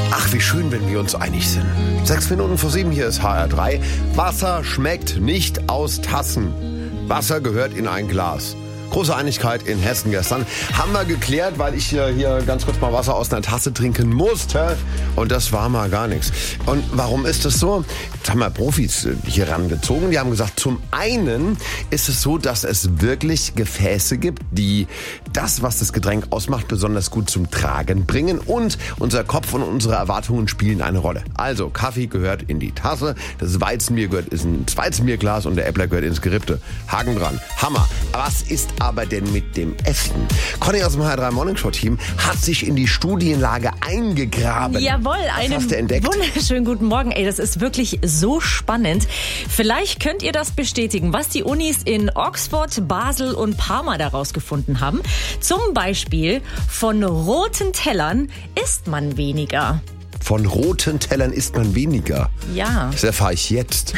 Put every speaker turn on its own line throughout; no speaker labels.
Ach, wie schön, wenn wir uns einig sind. 6 Minuten vor 7, hier ist HR3. Wasser schmeckt nicht aus Tassen. Wasser gehört in ein Glas. Große Einigkeit in Hessen gestern. Haben wir geklärt, weil ich hier ganz kurz mal Wasser aus einer Tasse trinken musste. Und das war mal gar nichts. Und warum ist das so? Jetzt haben wir Profis hier rangezogen. Die haben gesagt, zum einen ist es so, dass es wirklich Gefäße gibt, die das, was das Getränk ausmacht, besonders gut zum Tragen bringen. Und unser Kopf und unsere Erwartungen spielen eine Rolle. Also, Kaffee gehört in die Tasse, das Weizenbier gehört ins Weizenbierglas und der Äppler gehört ins Gerippte. Haken dran. Hammer. Was ist aber denn mit dem Essen? Conny aus dem HR3 Morning Show Team hat sich in die Studienlage eingegraben.
Jawohl,
Was hast du entdeckt?
Wunderschönen guten Morgen. Ey, das ist wirklich so spannend. Vielleicht könnt ihr das bestätigen, was die Unis in Oxford, Basel und Parma daraus gefunden haben. Zum Beispiel, von roten Tellern isst man weniger.
Von roten Tellern isst man weniger.
Ja.
Das erfahre ich jetzt.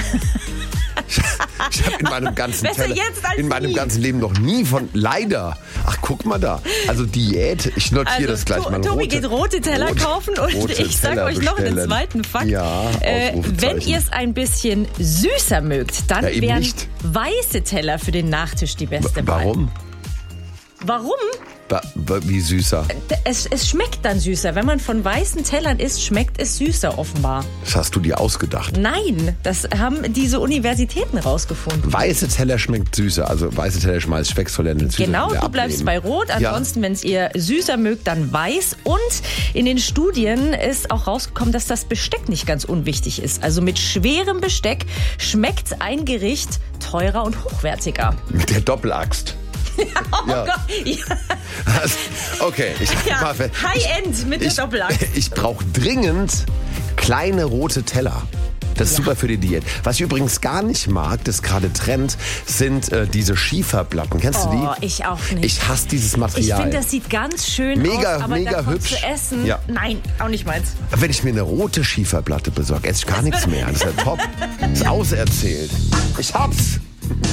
Ich habe in meinem ganzen
Besser jetzt als
in meinem
nie.
ganzen Leben noch nie leider. Ach, guck mal da. Also Diät, ich notiere das gleich mal.
Tobi geht rote Teller kaufen und
rote
ich sage
Teller
euch noch einen
bestellen.
zweiten Fakt.
Ja,
wenn
Ausrufezeichen.
ihr es ein bisschen süßer mögt, dann
Ja, eben
wären
nicht.
weiße Teller für den Nachtisch die beste Wahl.
Warum?
Warum?
Wie süßer?
Es schmeckt dann süßer. Wenn man von weißen Tellern isst, schmeckt es süßer offenbar.
Das hast du dir ausgedacht.
Nein, das haben diese Universitäten rausgefunden.
Weiße Teller schmeckt süßer. Also weiße Teller schmeißt weg, soll er nicht süßer
Genau,
wieder
du bleibst bei
abnehmen.
Rot. Ansonsten, wenn es ihr süßer mögt, dann weiß. Und in den Studien ist auch rausgekommen, dass das Besteck nicht ganz unwichtig ist. Also mit schwerem Besteck schmeckt ein Gericht teurer und hochwertiger.
Mit der Doppelaxt.
Oh
Ja.
Gott. Ja.
Okay, ich
Ja,
mal fest.
High-End mit der Doppelaxt.
Ich brauche dringend kleine rote Teller. Das ist super für die Diät. Was ich übrigens gar nicht mag, das gerade Trend, sind diese Schieferplatten. Kennst du die?
Oh, ich auch nicht.
Ich hasse dieses
Ich
Material.
finde, das sieht ganz schön
Mega,
aus, aber
mega
davon
hübsch.
zu essen,
Ja.
nein, auch nicht meins.
Wenn ich mir eine rote Schieferplatte besorge, esse ich gar nichts mehr. Das ist ja top. Das ist auserzählt. Ich hab's.